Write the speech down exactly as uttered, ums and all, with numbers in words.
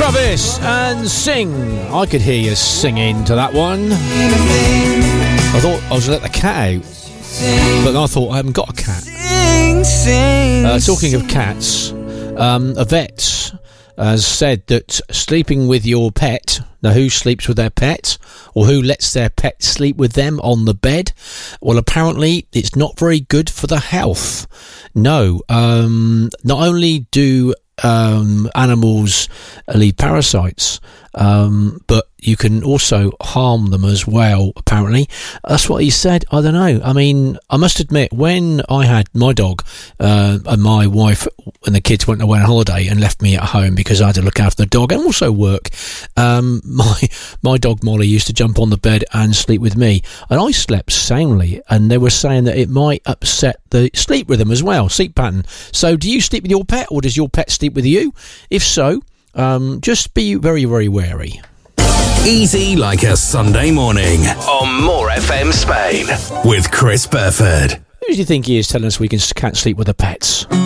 Travis and Sing. I could hear you singing to that one. I thought I was going to let the cat out, but then I thought I haven't got a cat. Uh, talking of cats, um, a vet has said that sleeping with your pet, now who sleeps with their pet, or who lets their pet sleep with them on the bed, well, apparently it's not very good for the health. No, um, not only do um, animals leave parasites, um, but you can also harm them as well, apparently. That's what he said. I don't know. I mean, I must admit, when I had my dog, uh, and my wife and the kids went away on holiday and left me at home because I had to look after the dog and also work, um, my my dog Molly used to jump on the bed and sleep with me, and I slept soundly, and they were saying that it might upset the sleep rhythm as well, sleep pattern. So do you sleep with your pet, or does your pet sleep with you? If so, um, just be very, very wary. Easy like a Sunday morning on More F M Spain with Chris Burford. Who do you think he is telling us we can, can't sleep with the pets?